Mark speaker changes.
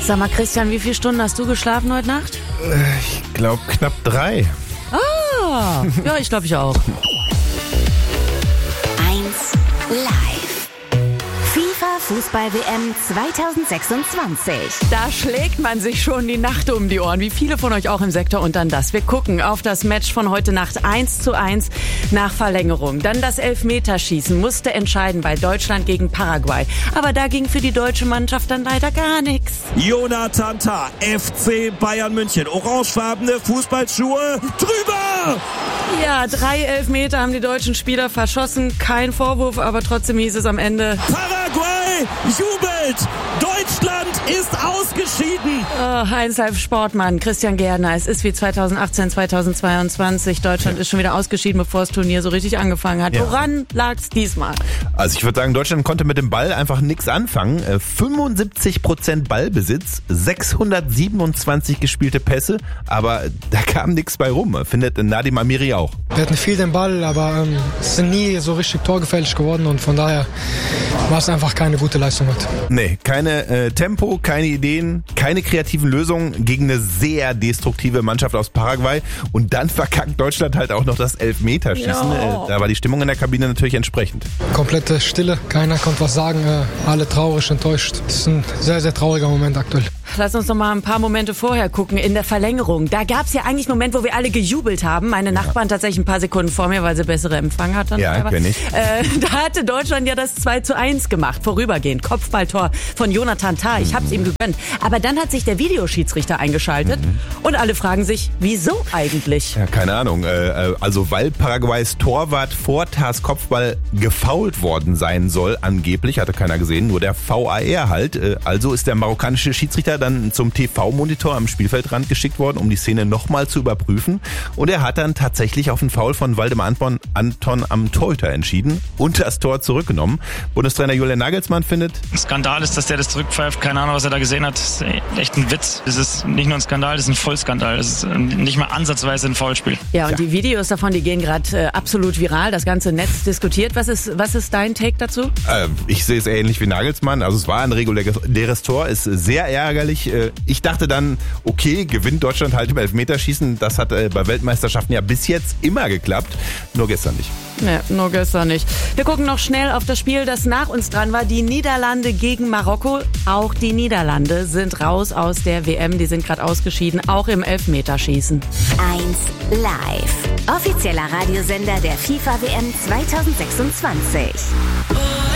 Speaker 1: Sag mal, Christian, wie viele Stunden hast du geschlafen heute Nacht?
Speaker 2: Ich glaube knapp 3.
Speaker 1: Ah, ja, ich glaube ich auch.
Speaker 3: 1 Live. FIFA Fußball-WM 2026.
Speaker 1: Da schlägt man sich schon die Nacht um die Ohren, wie viele von euch auch im Sektor und dann das. Wir gucken auf das Match von heute Nacht 1:1 nach Verlängerung. Dann das Elfmeterschießen musste entscheiden bei Deutschland gegen Paraguay. Aber da ging für die deutsche Mannschaft dann leider gar nichts.
Speaker 4: Jonathan Tah, FC Bayern München, orangefarbene Fußballschuhe, drüber!
Speaker 1: Ja, 3 Elfmeter haben die deutschen Spieler verschossen. Kein Vorwurf, aber trotzdem hieß es am Ende:
Speaker 4: Paraguay jubelt! Deutschland ist ausgeschieden!
Speaker 1: 1 Live Sportmann, Christian Gärtner. Es ist wie 2018, 2022. Deutschland ist schon wieder ausgeschieden, bevor das Turnier so richtig angefangen hat.
Speaker 2: Ja.
Speaker 1: Woran lag's diesmal?
Speaker 2: Also ich würde sagen, Deutschland konnte mit dem Ball einfach nichts anfangen. 75% Ballbesitz, 627 gespielte Pässe, aber da kam nichts bei rum, findet Nadim Amiri auch.
Speaker 5: Wir hatten viel den Ball, aber es sind nie so richtig torgefährlich geworden und von daher war es einfach keine gute Leistung heute.
Speaker 2: Nee, keine Tempo, keine Ideen, keine kreativen Lösungen gegen eine sehr destruktive Mannschaft aus Paraguay und dann verkackt Deutschland halt auch noch das Elfmeterschießen.
Speaker 1: Ja.
Speaker 2: Da war die Stimmung in der Kabine natürlich entsprechend.
Speaker 5: Komplette Stille, keiner konnte was sagen, alle traurig, enttäuscht. Das ist ein sehr, sehr trauriger Moment aktuell.
Speaker 1: Lass uns noch mal ein paar Momente vorher gucken, in der Verlängerung. Da gab's ja eigentlich einen Moment, wo wir alle gejubelt haben. Meine Nachbarn tatsächlich ein paar Sekunden vor mir, weil sie bessere Empfang hatten.
Speaker 2: Ja, kenn ich.
Speaker 1: Da hatte Deutschland ja das 2:1 gemacht, vorübergehend. Kopfballtor von Jonathan Tah. Ich hab's ihm gegönnt. Aber dann hat sich der Videoschiedsrichter eingeschaltet und alle fragen sich, wieso eigentlich?
Speaker 2: Ja, keine Ahnung. Also weil Paraguays Torwart vor Tahs Kopfball gefoult worden sein soll, angeblich, hatte keiner gesehen, nur der VAR halt. Also ist der marokkanische Schiedsrichter dann zum TV-Monitor am Spielfeldrand geschickt worden, um die Szene nochmal zu überprüfen. Und er hat dann tatsächlich auf einen Foul von Waldemar Anton am Torhüter entschieden und das Tor zurückgenommen. Bundestrainer Julian Nagelsmann findet:
Speaker 6: Skandal ist, dass der das zurückpfeift. Keine Ahnung, was er da gesehen hat. Das ist echt ein Witz. Das ist nicht nur ein Skandal, das ist ein Vollskandal. Das ist nicht mal ansatzweise ein Foulspiel.
Speaker 1: Ja, und die Videos davon, die gehen gerade absolut viral. Das ganze Netz diskutiert. Was ist dein Take dazu?
Speaker 2: Ich sehe es ähnlich wie Nagelsmann. Also es war ein reguläres Tor, ist sehr ärgerlich. Ich dachte dann, okay, gewinnt Deutschland halt im Elfmeterschießen. Das hat bei Weltmeisterschaften ja bis jetzt immer geklappt. Nur gestern nicht.
Speaker 1: Ne, nur gestern nicht. Wir gucken noch schnell auf das Spiel, das nach uns dran war. Die Niederlande gegen Marokko. Auch die Niederlande sind raus aus der WM. Die sind gerade ausgeschieden, auch im Elfmeterschießen.
Speaker 3: 1 Live. Offizieller Radiosender der FIFA WM 2026.